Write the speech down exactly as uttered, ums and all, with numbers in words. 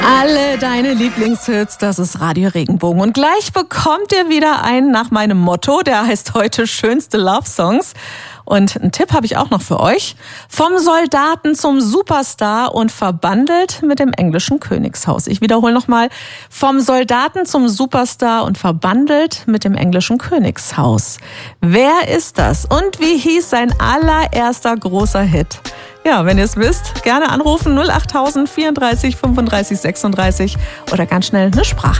Alle deine Lieblingshits, das ist Radio Regenbogen. Und gleich bekommt ihr wieder einen nach meinem Motto, der heißt heute schönste Love Songs. Und einen Tipp habe ich auch noch für euch. Vom Soldaten zum Superstar und verbandelt mit dem englischen Königshaus. Ich wiederhole nochmal. Vom Soldaten zum Superstar und verbandelt mit dem englischen Königshaus. Wer ist das? Und wie hieß sein allererster großer Hit? Ja, wenn ihr es wisst, gerne anrufen null acht tausend vierunddreißig fünfunddreißig sechsunddreißig oder ganz schnell eine Sprache.